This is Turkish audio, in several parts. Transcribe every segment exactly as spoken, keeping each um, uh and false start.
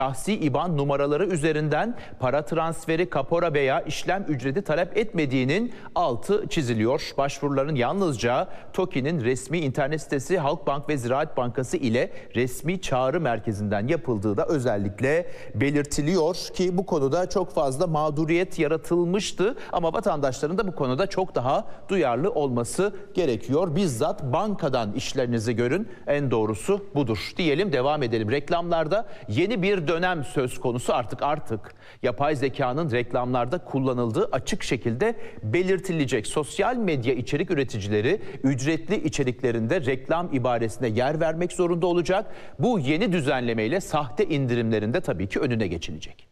şahsi İBAN numaraları üzerinden para transferi, kapora veya işlem ücreti talep etmediğinin altı çiziliyor. Başvuruların yalnızca TOKİ'nin resmi internet sitesi Halkbank ve Ziraat Bankası ile resmi çağrı merkezinden yapıldığı da özellikle belirtiliyor ki bu konuda çok fazla mağduriyet yaratılmıştı ama vatandaşların da bu konuda çok daha duyarlı olması gerekiyor. Bizzat bankadan işlerinizi görün, en doğrusu budur diyelim, devam edelim. Reklamlarda yeni bir dönem söz konusu, artık artık yapay zekanın reklamlarda kullanıldığı açık şekilde belirtilecek. Sosyal medya içerik üreticileri ücretli içeriklerinde reklam ibaresine yer vermek zorunda olacak. Bu yeni düzenlemeyle sahte indirimlerin de tabii ki önüne geçilecek.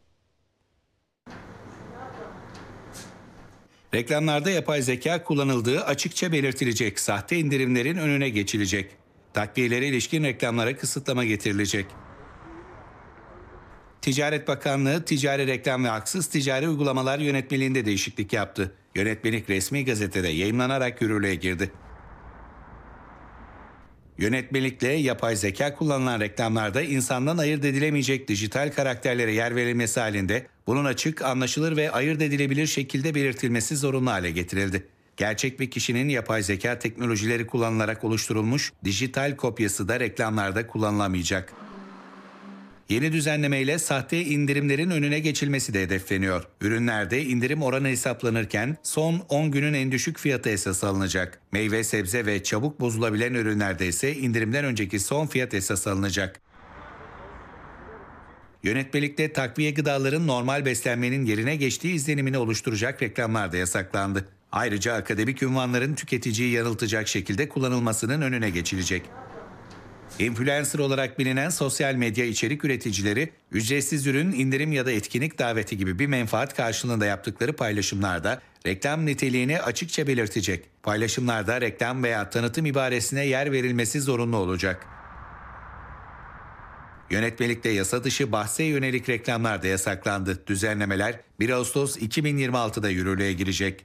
Reklamlarda yapay zeka kullanıldığı açıkça belirtilecek. Sahte indirimlerin önüne geçilecek. Takviyelere ilişkin reklamlara kısıtlama getirilecek. Ticaret Bakanlığı Ticari Reklam ve Haksız Ticari Uygulamalar Yönetmeliğinde değişiklik yaptı. Yönetmelik resmi gazetede yayımlanarak yürürlüğe girdi. Yönetmelikle yapay zeka kullanılan reklamlarda insandan ayırt edilemeyecek dijital karakterlere yer verilmesi halinde bunun açık, anlaşılır ve ayırt edilebilir şekilde belirtilmesi zorunlu hale getirildi. Gerçek bir kişinin yapay zeka teknolojileri kullanılarak oluşturulmuş dijital kopyası da reklamlarda kullanılamayacak. Yeni düzenlemeyle sahte indirimlerin önüne geçilmesi de hedefleniyor. Ürünlerde indirim oranı hesaplanırken son on günün en düşük fiyatı esas alınacak. Meyve, sebze ve çabuk bozulabilen ürünlerde ise indirimden önceki son fiyat esas alınacak. Yönetmelikte takviye gıdaların normal beslenmenin yerine geçtiği izlenimini oluşturacak reklamlar da yasaklandı. Ayrıca akademik ünvanların tüketiciyi yanıltacak şekilde kullanılmasının önüne geçilecek. Influencer olarak bilinen sosyal medya içerik üreticileri, ücretsiz ürün, indirim ya da etkinlik daveti gibi bir menfaat karşılığında yaptıkları paylaşımlarda reklam niteliğini açıkça belirtecek. Paylaşımlarda reklam veya tanıtım ibaresine yer verilmesi zorunlu olacak. Yönetmelikte yasa dışı bahse yönelik reklamlar da yasaklandı. Düzenlemeler bir Ağustos iki bin yirmi altıda yürürlüğe girecek.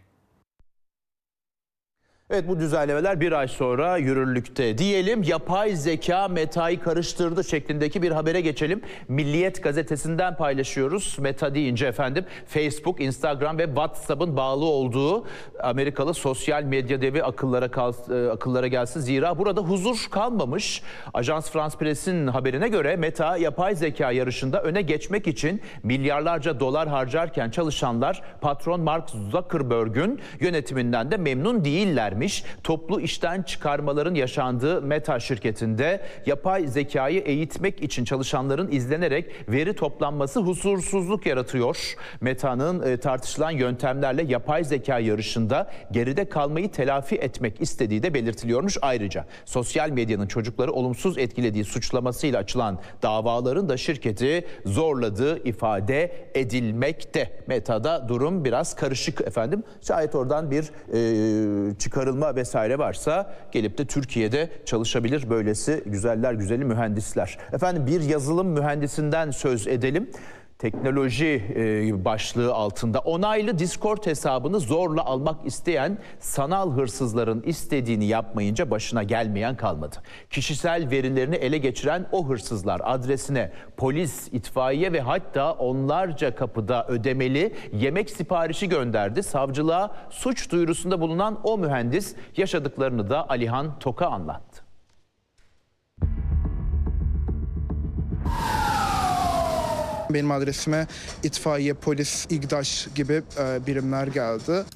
Evet, bu düzenlemeler bir ay sonra yürürlükte diyelim. Yapay zeka Meta'yı karıştırdı şeklindeki bir habere geçelim. Milliyet gazetesinden paylaşıyoruz. Meta deyince efendim Facebook, Instagram ve WhatsApp'ın bağlı olduğu Amerikalı sosyal medya devi akıllara, kal, akıllara gelsin. Zira burada huzur kalmamış. Ajans France Press'in haberine göre Meta yapay zeka yarışında öne geçmek için milyarlarca dolar harcarken çalışanlar patron Mark Zuckerberg'ün yönetiminden de memnun değiller. Toplu işten çıkarmaların yaşandığı Meta şirketinde yapay zekayı eğitmek için çalışanların izlenerek veri toplanması huzursuzluk yaratıyor. Meta'nın e, tartışılan yöntemlerle yapay zeka yarışında geride kalmayı telafi etmek istediği de belirtiliyormuş. Ayrıca sosyal medyanın çocukları olumsuz etkilediği suçlamasıyla açılan davaların da şirketi zorladığı ifade edilmekte. Meta'da durum biraz karışık efendim. Şayet oradan bir e, çıkarılma vesaire varsa gelip de Türkiye'de çalışabilir böylesi güzeller güzeli mühendisler. Efendim bir yazılım mühendisinden söz edelim. Teknoloji başlığı altında onaylı Discord hesabını zorla almak isteyen sanal hırsızların istediğini yapmayınca başına gelmeyen kalmadı. Kişisel verilerini ele geçiren o hırsızlar adresine polis, itfaiye ve hatta onlarca kapıda ödemeli yemek siparişi gönderdi. Savcılığa suç duyurusunda bulunan o mühendis yaşadıklarını da Alihan Tok'a anlattı. Benim adresime itfaiye, polis, İGDAŞ gibi e, birimler geldi.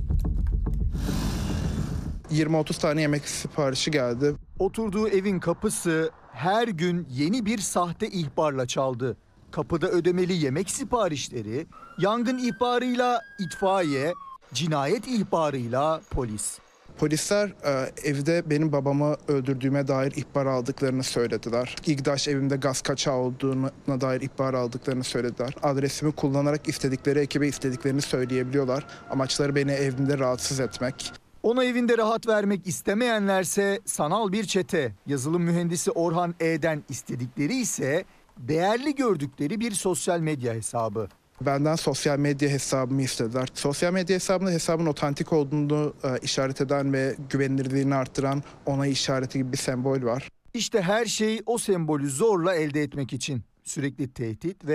yirmi otuz tane yemek siparişi geldi. Oturduğu evin kapısı her gün yeni bir sahte ihbarla çaldı. Kapıda ödemeli yemek siparişleri, yangın ihbarıyla itfaiye, cinayet ihbarıyla polis. Polisler e, evde benim babamı öldürdüğüme dair ihbar aldıklarını söylediler. İGDAŞ evimde gaz kaçağı olduğuna dair ihbar aldıklarını söylediler. Adresimi kullanarak istedikleri ekibe istediklerini söyleyebiliyorlar. Amaçları beni evimde rahatsız etmek. Ona evinde rahat vermek istemeyenlerse sanal bir çete. Yazılım mühendisi Orhan E'den istedikleri ise değerli gördükleri bir sosyal medya hesabı. Benden sosyal medya hesabımı istediler. Sosyal medya hesabında hesabın otantik olduğunu e, işaret eden ve güvenilirliğini arttıran onay işareti gibi bir sembol var. İşte her şey o sembolü zorla elde etmek için. Sürekli tehdit ve